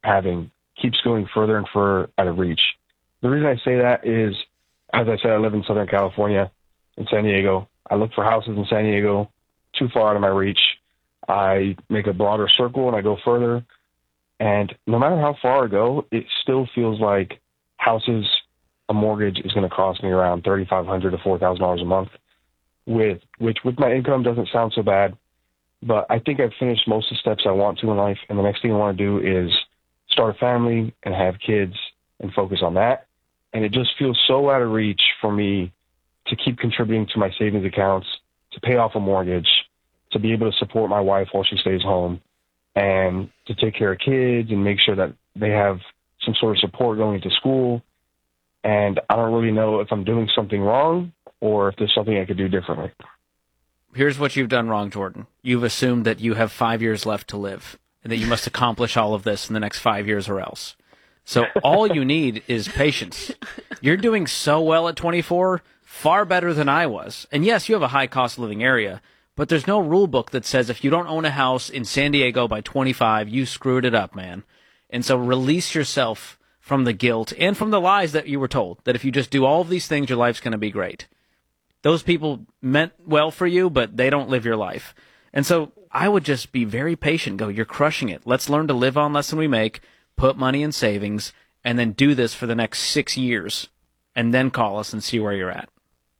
having keeps going further and further out of reach. The reason I say that is, as I said, I live in Southern California, in San Diego. I look for houses in San Diego too far out of my reach. I make a broader circle and I go further. And no matter how far I go, it still feels like houses, a mortgage is going to cost me around $3,500 to $4,000 a month, which with my income doesn't sound so bad. But I think I've finished most of the steps I want to in life. And the next thing I want to do is start a family and have kids and focus on that. And it just feels so out of reach for me to keep contributing to my savings accounts, to pay off a mortgage, to be able to support my wife while she stays home, and to take care of kids and make sure that they have some sort of support going to school. And I don't really know if I'm doing something wrong or if there's something I could do differently. Here's what you've done wrong, Jordan. You've assumed that you have 5 years left to live and that you must accomplish all of this in the next 5 years or else. So all you need is patience. You're doing so well at 24, far better than I was. And yes, you have a high cost of living area, but there's no rule book that says if you don't own a house in San Diego by 25, you screwed it up, man. And so release yourself from the guilt and from the lies that you were told, that if you just do all of these things, your life's going to be great. Those people meant well for you, but they don't live your life. And so I would just be very patient. Go, you're crushing it. Let's learn to live on less than we make, put money in savings, and then do this for the next 6 years, and then call us and see where you're at.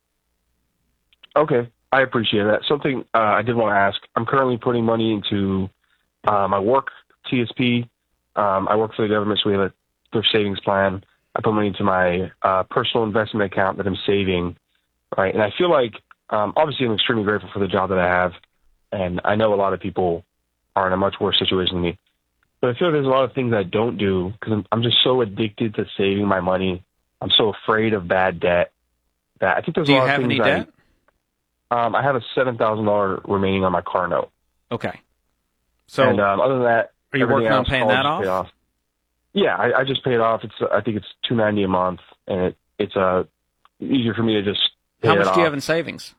Okay, I appreciate that. Something I did want to ask. I'm currently putting money into my work, TSP. I work for the government, so we have a thrift savings plan. I put money into my personal investment account that I'm saving, right? And I feel like, obviously, I'm extremely grateful for the job that I have, and I know a lot of people are in a much worse situation than me. But I feel like there's a lot of things I don't do because I'm just so addicted to saving my money. I'm so afraid of bad debt that I think there's a lot of things. Do you have any debt? I have a $7,000 remaining on my car note. Okay. So, and other than that, are you working on paying that off? Yeah, I just paid it off. I think it's $290 a month, and it's easier for me to just pay it off. How much do you have in savings?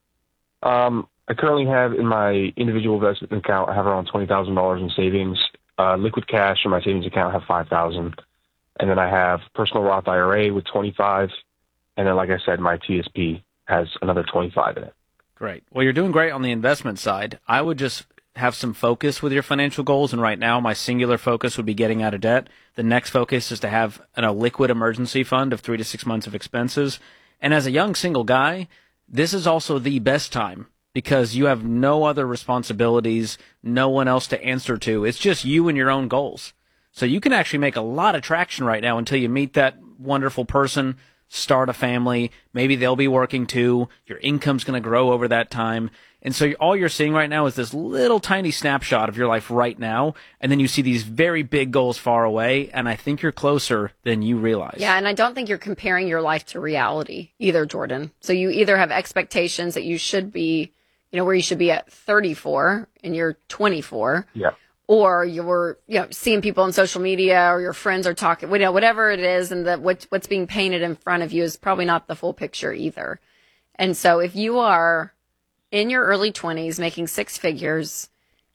I currently have in my individual investment account, I have around $20,000 in savings. Liquid cash in my savings account, I have $5,000, and then I have personal Roth IRA with $25,000, and then, like I said, my TSP has another $25,000 in it. Great. Well, you're doing great on the investment side. I would just have some focus with your financial goals, and right now my singular focus would be getting out of debt. The next focus is to have a liquid emergency fund of 3 to 6 months of expenses. And as a young single guy, this is also the best time because you have no other responsibilities, no one else to answer to. It's just you and your own goals. So you can actually make a lot of traction right now until you meet that wonderful person, start a family. Maybe they'll be working too. Your income's going to grow over that time. And so all you're seeing right now is this little tiny snapshot of your life right now. And then you see these very big goals far away. And I think you're closer than you realize. Yeah. And I don't think you're comparing your life to reality either, Jordan. So you either have expectations that you should be, where you should be at 34 and you're 24. Yeah. Or you're, seeing people on social media or your friends are talking, whatever it is, and what's being painted in front of you is probably not the full picture either. And so if you are in your early 20s making 6 figures,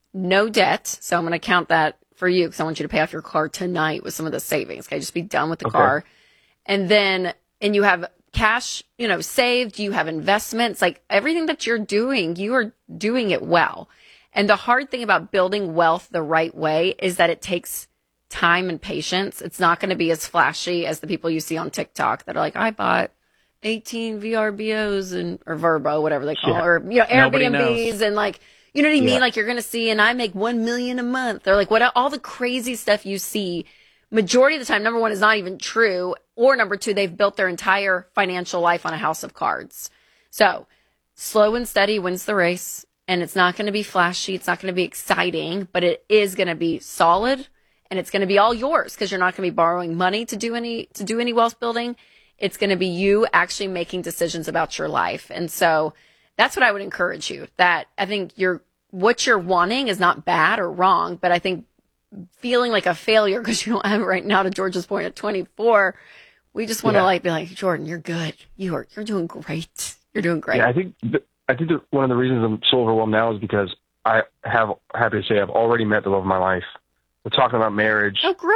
no debt, so I'm going to count that for you because I want you to pay off your car tonight with some of the savings. Okay, just be done with the car. And you have cash, saved, you have investments, like everything that you're doing, you are doing it well. And the hard thing about building wealth the right way is that it takes time and patience. It's not going to be as flashy as the people you see on TikTok that are like, I bought 18 VRBOs or Verbo, whatever they call it, or Airbnbs and like, you know what I mean? Like you're going to see, and I make $1 million a month, or like all the crazy stuff you see. Majority of the time, number one, is not even true, or number two, they've built their entire financial life on a house of cards. So slow and steady wins the race. And it's not going to be flashy. It's not going to be exciting, but it is going to be solid, and it's going to be all yours because you're not going to be borrowing money to do any wealth building. It's going to be you actually making decisions about your life. And so that's what I would encourage you. That I think what you're wanting is not bad or wrong, but I think feeling like a failure because you don't have it right now, to George's point, at 24, we just want to be like, Jordan, you're good. You're doing great. You're doing great. Yeah, I think that one of the reasons I'm so overwhelmed now is because I have, happy to say, I've already met the love of my life. We're talking about marriage. Oh, great.